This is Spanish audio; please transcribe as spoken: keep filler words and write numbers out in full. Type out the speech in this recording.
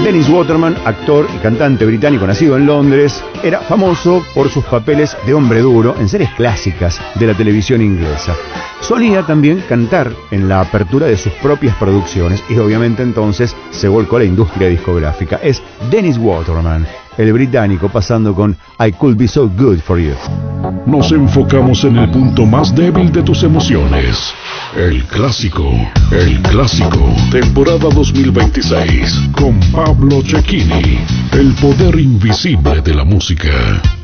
Dennis Waterman, actor y cantante británico nacido en Londres, era famoso por sus papeles de hombre duro en series clásicas de la televisión inglesa. Solía también cantar en la apertura de sus propias producciones y obviamente entonces se volcó a la industria discográfica. Es Dennis Waterman, el británico, pasando con I Could Be So Good For You. Nos enfocamos en el punto más débil de tus emociones. El clásico, el clásico, temporada dos mil veintiséis, con Pablo Cecchini, el poder invisible de la música.